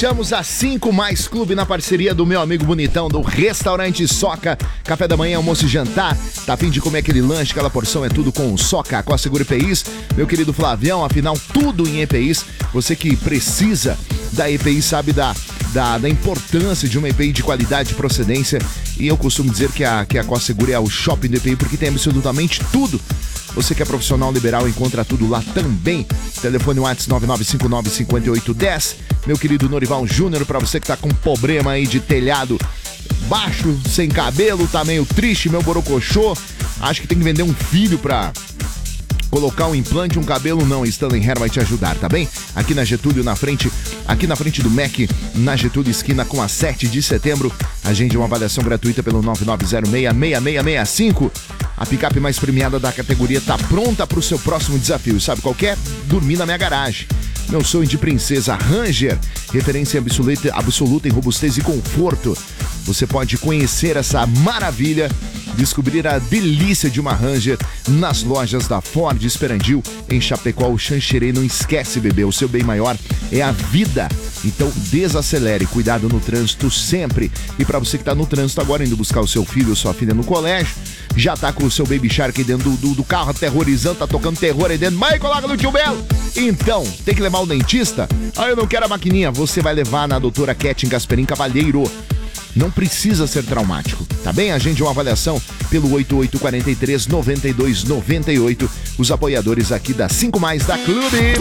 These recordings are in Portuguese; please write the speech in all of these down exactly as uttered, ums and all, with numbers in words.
Estamos a cinco mais clube na parceria do meu amigo bonitão do Restaurante Soca. Café da manhã, almoço e jantar. Tá a fim de comer aquele lanche, aquela porção, é tudo com o Soca, com a Seguro E P Is. Meu querido Flavião, afinal, tudo em E P Is. Você que precisa da E P I sabe da, da, da importância de uma E P I de qualidade e procedência. E eu costumo dizer que a, que a Cosseguro é o shopping do E P I porque tem absolutamente tudo. Você que é profissional liberal, encontra tudo lá também. Telefone WhatsApp nove nove cinco nove cinco oito um zero. Meu querido Norival Júnior, pra você que tá com problema aí de telhado baixo, sem cabelo, tá meio triste, meu borocochô. Acho que tem que vender um filho pra colocar um implante, um cabelo, não. Stanley Hair vai te ajudar, tá bem? Aqui na Getúlio, na frente, aqui na frente do Mac, na Getúlio, esquina com a sete de setembro. Agende uma avaliação gratuita pelo nove nove zero seis, seis seis seis cinco. A picape mais premiada da categoria tá pronta pro seu próximo desafio. Sabe qual que é? Dormir na minha garagem. Meu sonho de princesa Ranger, referência absoluta, absoluta em robustez e conforto. Você pode conhecer essa maravilha, descobrir a delícia de uma Ranger nas lojas da Ford Esperandil, em Chapecó, o Xanxerê. Não esquece, bebê, o seu bem maior é a vida. Então desacelere, cuidado no trânsito sempre. E para você que tá no trânsito agora, indo buscar o seu filho ou sua filha no colégio, já tá com o seu Baby Shark aí dentro do, do, do carro, aterrorizando, tá tocando terror aí dentro. Mãe, coloca no tio Belo! Então, tem que levar o dentista? Ah, eu não quero a maquininha. Você vai levar na doutora Ketin Gasperim Cavalheiro. Não precisa ser traumático, tá bem? Agende uma avaliação pelo oito oito quatro três, nove dois nove oito. Os apoiadores aqui da cinco mais da Clube.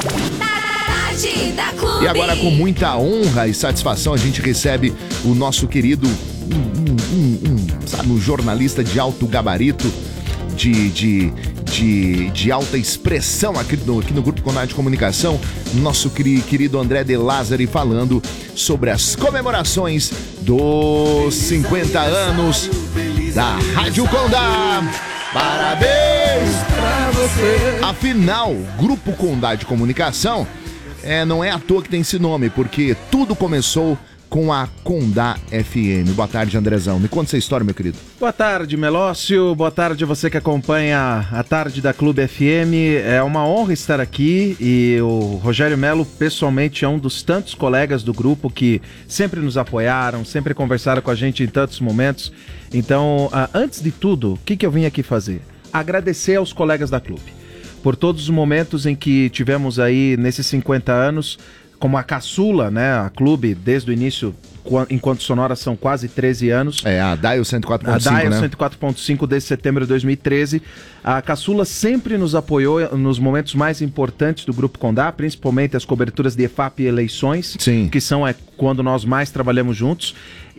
Da Clube. E agora, com muita honra e satisfação, a gente recebe o nosso querido, um, um, um, sabe, um jornalista de alto gabarito, de, de, de, de alta expressão aqui no, aqui no Grupo Condá de Comunicação, nosso querido André De Lázari, falando sobre as comemorações dos cinquenta anos da Rádio Condá. Parabéns pra você! Afinal, Grupo Condá de Comunicação é, não é à toa que tem esse nome, porque tudo começou com a Condá F M. Boa tarde, Andrezão. Me conta essa história, meu querido. Boa tarde, Melócio. Boa tarde você que acompanha a tarde da Clube F M. É uma honra estar aqui e o Rogério Melo, pessoalmente, é um dos tantos colegas do grupo que sempre nos apoiaram, sempre conversaram com a gente em tantos momentos. Então, antes de tudo, o que, que eu vim aqui fazer? Agradecer aos colegas da Clube por todos os momentos em que tivemos aí nesses cinquenta anos, como a caçula, né, a Clube, desde o início, enquanto sonora são quase treze anos. É, a Dial cento e quatro ponto cinco, né? A Dial cento e quatro ponto cinco desde setembro de dois mil e treze. A caçula sempre nos apoiou nos momentos mais importantes do Grupo Condá, principalmente as coberturas de E F A P e eleições, Sim. que são é, quando nós mais trabalhamos juntos.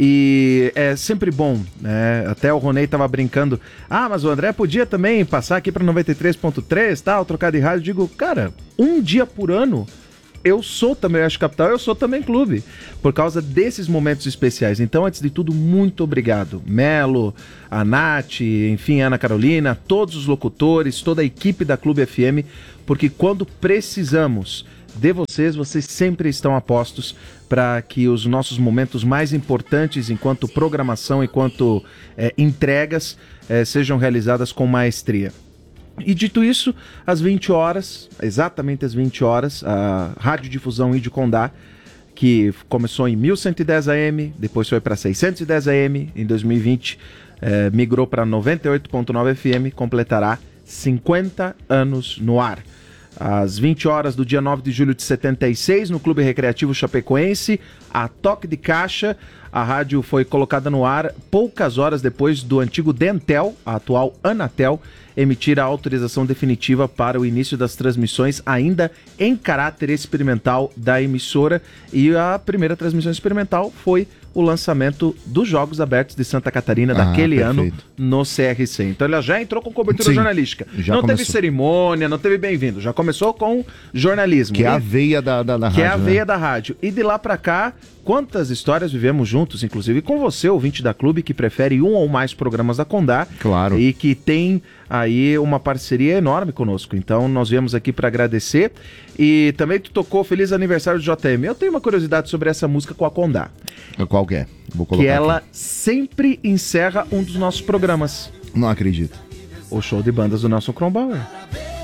E é sempre bom, né? Até o Ronei tava brincando, ah, mas o André podia também passar aqui para noventa e três ponto três, tal, trocar de rádio. Eu digo, cara, um dia por ano eu sou também Oeste Capital, eu sou também Clube, por causa desses momentos especiais. Então, antes de tudo, muito obrigado. Melo, a Nath, enfim, a Ana Carolina, todos os locutores, toda a equipe da Clube F M, porque quando precisamos de vocês, vocês sempre estão a postos para que os nossos momentos mais importantes, enquanto programação, enquanto é, entregas, é, sejam realizadas com maestria. E dito isso, às vinte horas, exatamente às vinte horas, a Radiodifusão I D Condá, que começou em mil cento e dez A M, depois foi para seiscentos e dez A M, em dois mil e vinte eh, migrou para noventa e oito ponto nove F M, completará cinquenta anos no ar. Às vinte horas do dia nove de julho de setenta e seis, no Clube Recreativo Chapecoense, a toque de caixa, a rádio foi colocada no ar poucas horas depois do antigo Dentel, a atual Anatel, emitir a autorização definitiva para o início das transmissões, ainda em caráter experimental da emissora. E a primeira transmissão experimental foi o lançamento dos Jogos Abertos de Santa Catarina, ah, daquele perfeito. ano no C R C. Então ela já entrou com cobertura Sim, jornalística. Não começou. Teve cerimônia, não teve bem-vindo. Já começou com jornalismo. Que é a veia da, da, da que rádio. Que é a veia né? da rádio. E de lá pra cá, quantas histórias vivemos juntos, inclusive com você, ouvinte da Clube, que prefere um ou mais programas da Condá. Claro. E que tem aí uma parceria enorme conosco. Então nós viemos aqui para agradecer. E também tu tocou Feliz Aniversário do J M. Eu tenho uma curiosidade sobre essa música com a Condá. Qual que é? Vou colocar que ela aqui. sempre encerra um dos nossos programas. Não acredito. O show de bandas do Nelson Kronbauer.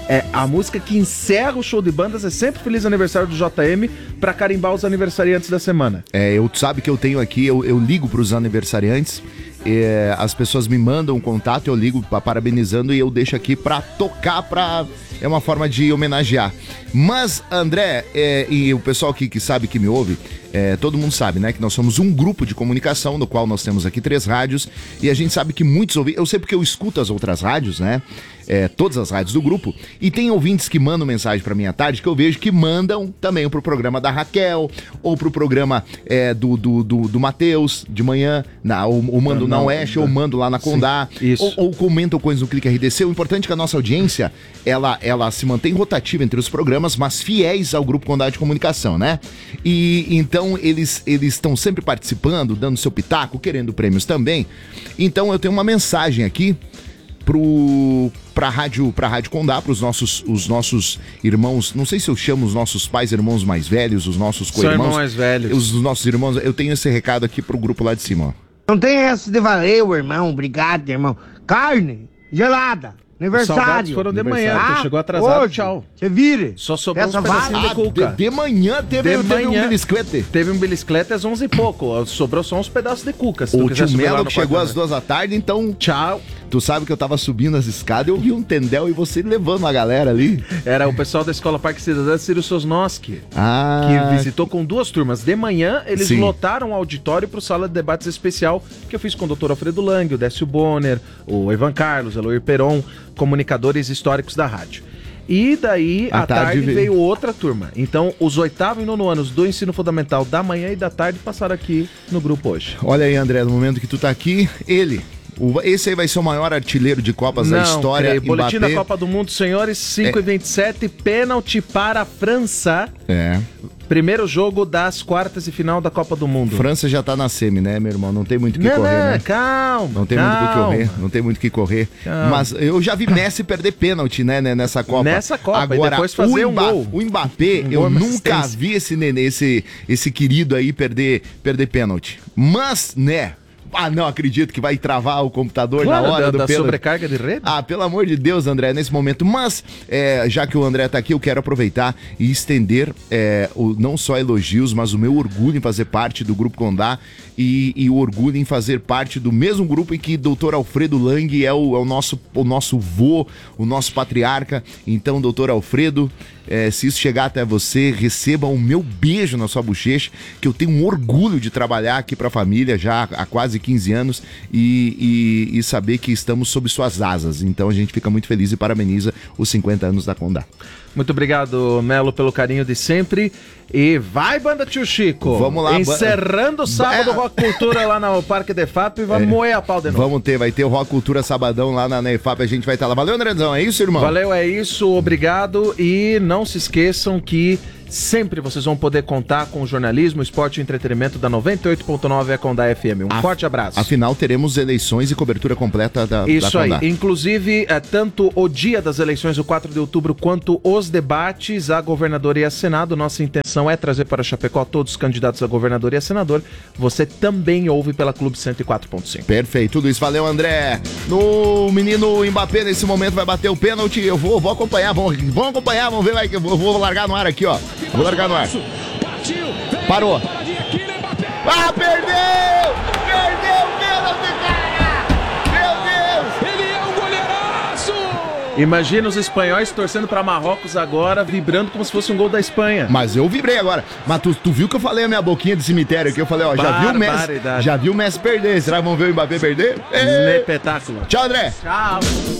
É, a música que encerra o show de bandas é sempre Feliz Aniversário do J M pra carimbar os aniversariantes da semana. É, eu sabe que eu tenho aqui, eu, eu ligo pros aniversariantes, é, as pessoas me mandam um contato, eu ligo pra, parabenizando e eu deixo aqui pra tocar, pra... é uma forma de homenagear. Mas, André, é, e o pessoal que, que sabe, que me ouve, é, todo mundo sabe, né, que nós somos um grupo de comunicação, no qual nós temos aqui três rádios, e a gente sabe que muitos ouvintes, eu sei porque eu escuto as outras rádios, né, é, todas as rádios do grupo, e tem ouvintes que mandam mensagem pra mim à tarde, que eu vejo que mandam também pro programa da Raquel, ou pro programa é, do, do, do, do Matheus, de manhã, na, ou, ou mando não, na Oeste, não, ou mando lá na Condá, sim, ou, ou comentam coisas no Clique R D C. O importante é que a nossa audiência, ela, ela se mantém rotativa entre os programas, mas fiéis ao Grupo Condá de Comunicação, né? E então eles eles estão sempre participando, dando seu pitaco, querendo prêmios também. Então eu tenho uma mensagem aqui pro pra rádio, pra rádio Condá, pros nossos os nossos irmãos, não sei se eu chamo os nossos pais irmãos mais velhos, os nossos co-irmãos. São irmãos mais velhos. Os, os nossos irmãos, eu tenho esse recado aqui pro grupo lá de cima, ó. Não tem essa de valeu, irmão, obrigado, irmão. Carne gelada. Aniversário. Os salgados foram de manhã, ah, tu chegou atrasado, hoje, tchau. Você vire. Só sobrou Essa uns pedacinhos vaga. de cuca. Ah, de, de manhã teve, De teve manhã. um belisquete. Teve um belisclete às onze e pouco, sobrou só uns pedaços de cuca. Se tu O quiser tio subir lá Melo no que chegou quarto, às duas da tarde, então tchau. tu sabe que eu tava subindo as escadas, eu vi um tendel e você levando a galera ali. Era o pessoal da Escola Parque Cidadã, Ciro Sosnoski, Ah, que visitou com duas turmas. De manhã, eles Sim. lotaram o auditório para o Sala de Debates Especial, que eu fiz com o doutor Alfredo Lang, o Décio Bonner, o Ivan Carlos, o Eloir Peron, comunicadores históricos da rádio. E daí, à, À tarde, tarde veio. veio outra turma. Então, os oitavo e nono anos do ensino fundamental da manhã e da tarde passaram aqui no grupo hoje. olha aí, André, no momento que tu tá aqui, ele, o, esse aí vai ser o maior artilheiro de Copas da história. creio. Boletim da Mbappé. Copa do Mundo, senhores, cinco e vinte e sete, pênalti para a França. É, Primeiro jogo das quartas e final da Copa do Mundo. França já tá na semi, né, meu irmão? Não tem muito o que não, correr, não, né? calma. Não tem calma. muito o que correr, não tem muito o que correr. Calma. Mas eu já vi Messi perder pênalti, né, né, nessa Copa. Nessa Copa, e Agora, depois fazer o um Mba- gol. O Mbappé, Um eu gol, uma nunca assistência. vi esse nenê, esse, esse querido aí perder, perder pênalti. Mas, né, ah, não acredito que vai travar o computador Claro, na hora da, do da pênalti. sobrecarga de rede. Ah, pelo amor de Deus, André, nesse momento. Mas, é, já que o André tá aqui, eu quero aproveitar e estender é, o, não só elogios, mas o meu orgulho em fazer parte do Grupo Condá e, e o orgulho em fazer parte do mesmo grupo em que doutor Alfredo Lang é o, é o nosso, o nosso vô, o nosso patriarca. Então, doutor Alfredo, é, se isso chegar até você, receba o meu beijo na sua bochecha, que eu tenho um orgulho de trabalhar aqui pra família já há quase quinze anos e, e, e saber que estamos sob suas asas. Então a gente fica muito feliz e parabeniza os cinquenta anos da Condá. Muito obrigado, Melo, pelo carinho de sempre. E vai, banda Tio Chico. Vamos lá, Encerrando o sábado É. Rock Cultura lá no Parque de F A P e vamos É. moer a pau de novo. Vamos ter, vai ter o Rock Cultura sabadão lá na, na E F A P, a gente vai estar lá. Valeu, Andrezão, é isso, irmão? Valeu, é isso, obrigado. E não se esqueçam que sempre vocês vão poder contar com o jornalismo, esporte e entretenimento da noventa e oito ponto nove e Condá F M. Um Af- forte abraço. Afinal, teremos eleições e cobertura completa da, Isso da aí. Condá. Inclusive, é, tanto o dia das eleições, o quatro de outubro, quanto os debates a governador e a senado. Nossa intenção é trazer para Chapecó todos os candidatos a governador e a senador. Você também ouve pela Clube cento e quatro ponto cinco. Perfeito, Luiz. Valeu, André. No menino Mbappé, nesse momento, vai bater o pênalti. Eu vou, vou acompanhar, vamos, vamos acompanhar, vamos ver. Vai, que eu vou, vou largar no ar aqui, ó. Vou largar no ar. Parou. Ah, perdeu! Perdeu o pênalti, cara! Meu Deus! Ele é um goleiraço! Imagina os espanhóis torcendo para Marrocos agora, vibrando como se fosse um gol da Espanha. Mas eu vibrei agora. Mas tu, tu viu que eu falei a minha boquinha de cemitério aqui? Eu falei, ó, já viu o Messi, Barbaridade. já viu o Messi perder. Será que vão ver o Mbappé perder? Ê! Espetáculo. Tchau, André! Tchau.